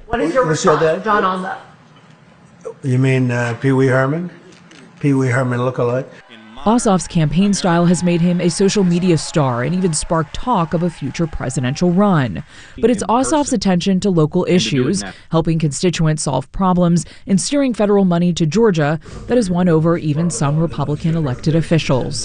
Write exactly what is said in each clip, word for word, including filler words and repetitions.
What is your Who said response, that? John Ossoff? You mean uh, Pee Wee Herman? Pee Wee Herman lookalike? Ossoff's campaign style has made him a social media star and even sparked talk of a future presidential run. But it's Ossoff's attention to local issues, helping constituents solve problems, and steering federal money to Georgia that has won over even some Republican elected officials.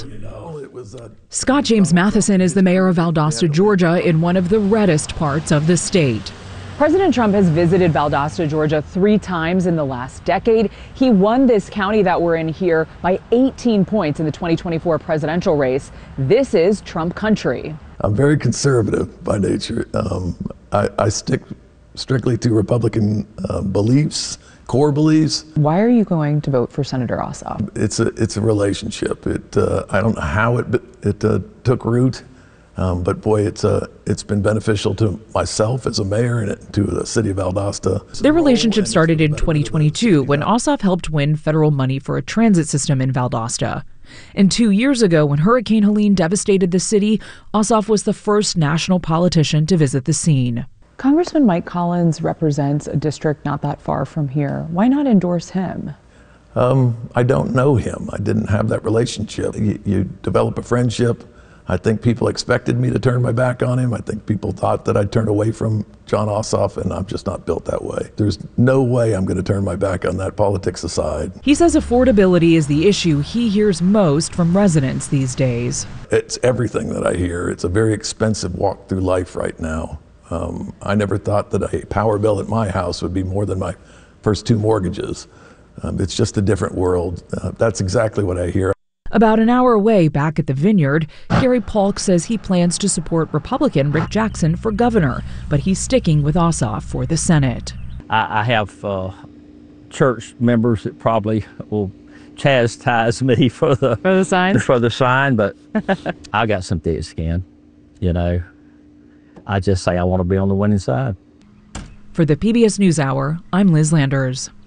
Scott James Matheson is the mayor of Valdosta, Georgia, in one of the reddest parts of the state. President Trump has visited Valdosta, Georgia, three times in the last decade. He won this county that we're in here by eighteen points in the twenty twenty-four presidential race. This is Trump country. I'm very conservative by nature. Um, I, I stick strictly to Republican uh, beliefs, core beliefs. Why are you going to vote for Senator Ossoff? It's a it's a relationship. It uh, I don't know how it it uh, took root. Um, but boy, it's uh, it's been beneficial to myself as a mayor and to the city of Valdosta. Their relationship started in twenty twenty-two when Ossoff helped win federal money for a transit system in Valdosta. And two years ago, when Hurricane Helene devastated the city, Ossoff was the first national politician to visit the scene. Congressman Mike Collins represents a district not that far from here. Why not endorse him? Um, I don't know him. I didn't have that relationship. You, you develop a friendship. I think people expected me to turn my back on him. I think people thought that I'd turn away from John Ossoff, and I'm just not built that way. There's no way I'm going to turn my back on that, politics aside. He says affordability is the issue he hears most from residents these days. It's everything that I hear. It's a very expensive walk through life right now. Um, I never thought that a power bill at my house would be more than my first two mortgages. Um, it's just a different world. Uh, that's exactly what I hear. About an hour away, back at the Vineyard, Gary Polk says he plans to support Republican Rick Jackson for governor, but he's sticking with Ossoff for the Senate. I, I have uh, church members that probably will chastise me for the For the sign? For the sign, but I got some thick skin, you know. I just say I want to be on the winning side. For the P B S NewsHour, I'm Liz Landers.